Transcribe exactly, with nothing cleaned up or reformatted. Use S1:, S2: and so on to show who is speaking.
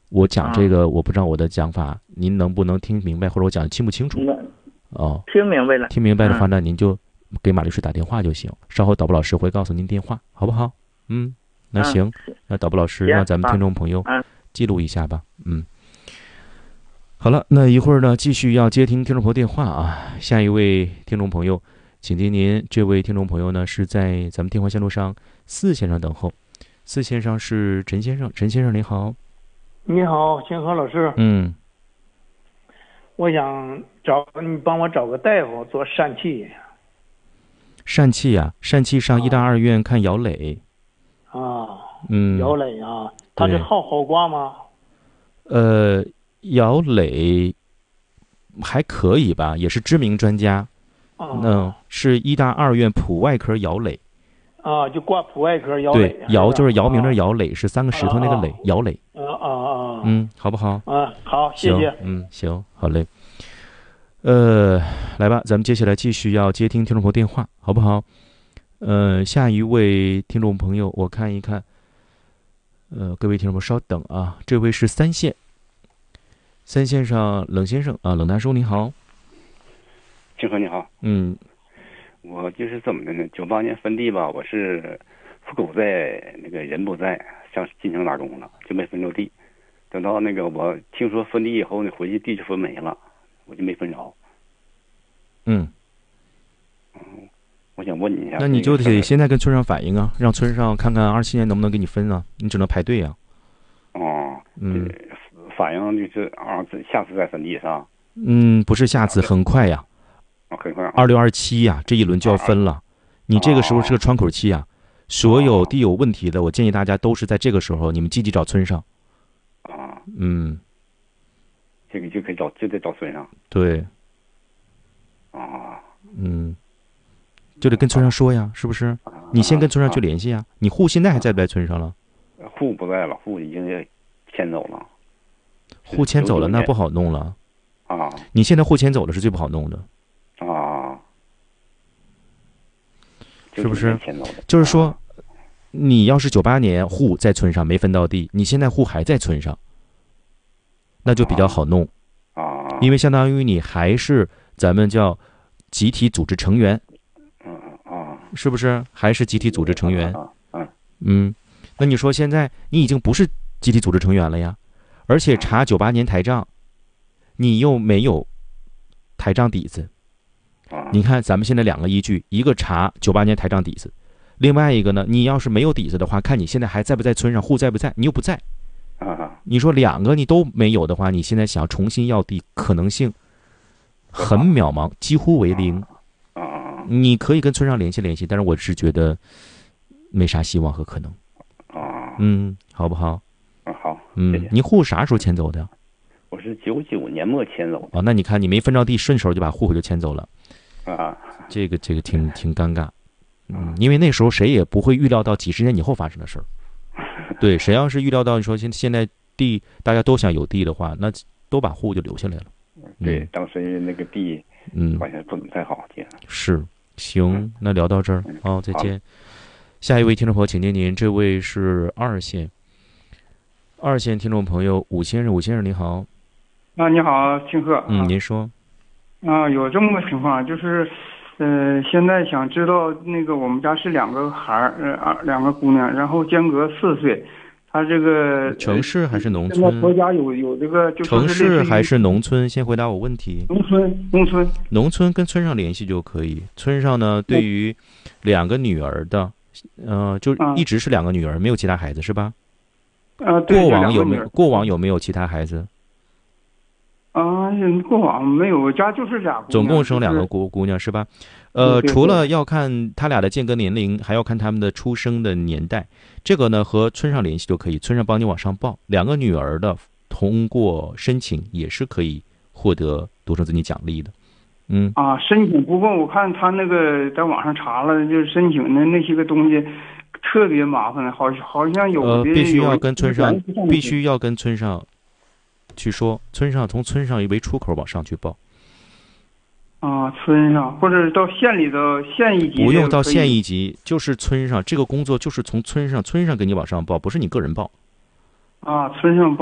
S1: 我讲这个，我不知道我的讲法您能不能听明白，或者我讲的清不清楚？哦，
S2: 听明白了。
S1: 听明白的话呢，您就给马律师打电话就行。稍后导播老师会告诉您电话，好不好？嗯，那行，那导播老师让咱们听众朋友记录一下吧。嗯，好了，那一会儿呢，继续要接听听众朋友电话啊。下一位听众朋友，请接您。这位听众朋友呢是在咱们电话线路上四先生等候。四先生是陈先生，陈先生您好。
S3: 你好，金河老师。
S1: 嗯，
S3: 我想找你帮我找个大夫做疝气。
S1: 疝气呀、啊，疝气上医大二院看姚磊。
S3: 啊，
S1: 嗯，
S3: 姚磊啊，他这号好挂吗？
S1: 呃，姚磊还可以吧，也是知名专家。
S3: 啊，
S1: 嗯，是医大二院普外科姚磊。
S3: 啊，就挂普外科姚磊。
S1: 对，姚就是姚明的姚，磊是三个石头那个磊，姚磊。
S3: 啊啊啊！
S1: 嗯，好不好？
S3: 啊，好，谢谢。
S1: 嗯，行，好嘞。呃，来吧，咱们接下来继续要接听听众朋友电话，好不好？呃，下一位听众朋友，我看一看。呃，各位听众朋友稍等啊，这位是三线。三线上冷先生啊，冷大叔你好。
S4: 金河你好。
S1: 嗯。
S4: 我就是怎么的呢？九八年分地吧，我是户口在，那个人不在，上进城打工了，就没分着地。等到那个我听说分地以后呢，回去地就分没了，我就没分着。
S1: 嗯。
S4: 嗯，我想问你一下。
S1: 那你就得现在跟村上反映啊，让村上看看二七年能不能给你分啊，你只能排队啊。
S4: 哦。
S1: 嗯。
S4: 反映就是啊，下次再分地是吧？
S1: 嗯，不是下次，很快呀。
S4: 很快，
S1: 二六二七呀，这一轮就要分了。啊、你这个时候是个窗口期啊，所有地有问题的，我建议大家都是在这个时候，你们积极找村上。
S4: 啊，
S1: 嗯，
S4: 这个就可以找，就得找村上。
S1: 对。
S4: 啊，
S1: 嗯，就得跟村上说呀，是不是？你先跟村上去联系呀。你户现在还在不在村上了？
S4: 户不在了，户已经迁走了。
S1: 户迁走了，那不好弄了。
S4: 啊，
S1: 你现在户迁走了是最不好弄的。
S4: 啊，
S1: 是不是？就是说，你要是九八年户在村上没分到地，你现在户还在村上，那就比较好弄
S4: 啊，
S1: 因为相当于你还是咱们叫集体组织成员，
S4: 嗯啊，
S1: 是不是？还是集体组织成员？
S4: 嗯
S1: 嗯，那你说现在你已经不是集体组织成员了呀，而且查九八年台账，你又没有台账底子。你看咱们现在两个依据，一个查九八年台账底子，另外一个呢，你要是没有底子的话，看你现在还在不在村上，户在不在，你又不在，你说两个你都没有的话，你现在想重新要地可能性很渺茫，几乎为零。你可以跟村上联系联系，但是我是觉得没啥希望和可能。嗯，好不好？
S4: 好，
S1: 嗯，你户啥时候迁走的？
S4: 我是九九年末迁走的。
S1: 哦，那你看你没分着地，顺手就把户口就迁走了。
S4: 啊，
S1: 这个这个挺挺尴尬，嗯，因为那时候谁也不会预料到几十年以后发生的事儿。对，谁要是预料到你说现现在地大家都想有地的话，那都把户就留下来了。
S4: 对，嗯、当时那个地，
S1: 嗯，
S4: 好像不怎么太好，
S1: 是，行，那聊到这儿，好，再见。下一位听众朋友，请接您，这位是二线，二线听众朋友武先生，武先生你好。
S5: 啊，你好，庆贺。
S1: 嗯，您说。
S5: 啊，有这么个情况，就是，呃，现在想知道那个我们家是两个孩儿，呃，两个姑娘，然后间隔四岁，他这个
S1: 城市还是农村？
S5: 现在国家有有这个就
S1: 城市还是农村？先回答我问题。
S5: 农村，农村，
S1: 农村跟村上联系就可以。村上呢，对于两个女儿的，呃，就一直是两个女儿，没有其他孩子是吧？
S5: 啊，对。
S1: 过往有没有过往有没有其他孩子？
S5: 啊，过往没有，我家就是俩姑娘。
S1: 总共生两个姑姑娘是吧？呃，除了要看他俩的间隔年龄，还要看他们的出生的年代。这个呢，和村上联系就可以，村上帮你往上报。两个女儿的，通过申请也是可以获得独生子女奖励的。嗯。
S5: 啊，申请不过我看他那个在网上查了，就是申请的那些个东西特别麻烦，好好像有
S1: 呃，必须要跟村上，必须要跟村上。去说村上，从村上为出口往上去报
S5: 啊，村上或者到县里的县一级，
S1: 不用到县一级，就是村上这个工作就是从村上村上给你往上报，不是你个人报
S5: 啊，村上报。